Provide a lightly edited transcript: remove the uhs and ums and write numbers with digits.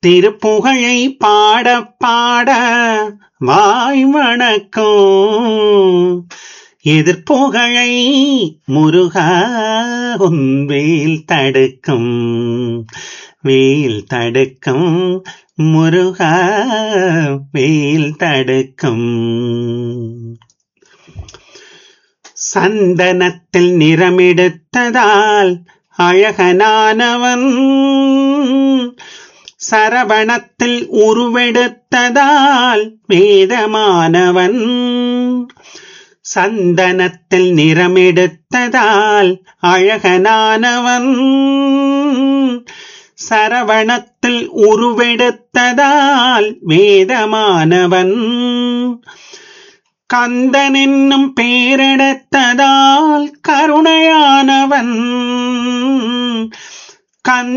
திருப்புகழை பாட பாட வாய் வணக்கம். எதிர்ப்புகழை முருகா உன் வேல் தடுக்கும், வேல் தடுக்கும் முருகா, வேல் தடுக்கும். சந்தனத்தில் நிறமெடுத்ததால் அழகனானவன், சரவணத்தில் உருவெடுத்ததால் வேதமானவன். சந்தனத்தில் நிறமெடுத்ததால் அழகனானவன், சரவணத்தில் உருவெடுத்ததால் வேதமானவன். கந்தன் என்னும் பேரெடுத்ததால் கருணையானவன்.